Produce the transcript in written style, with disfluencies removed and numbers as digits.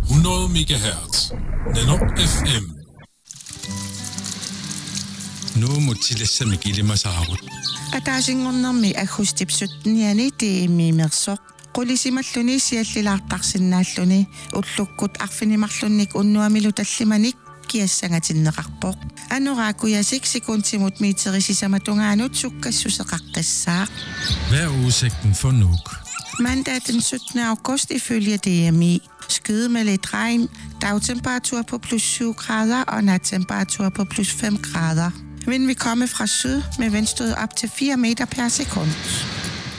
100 MHz. Nano FM. Nu mutilassa mikilima saarut. Ataasingornermi agustipsutniani tiimmiimersoq qulisimalluni siallilaartarsinnaalluni ullukkut arfinimarlunnik unnuamilu tallimanik kiassangatinneqarpoq anoraakuyasik sekuntimut miiterisisamatungaanuut sukkassuseqaqqissaaq. Hvad er udsigten for Nuuk? Mandag den 17. august ifølge DMI. Skyde med lidt regn, dagtemperatur på plus 7 grader og nattemperatur på plus 5 grader. Vind vil komme fra syd med vindstød op til 4 meter per sekund.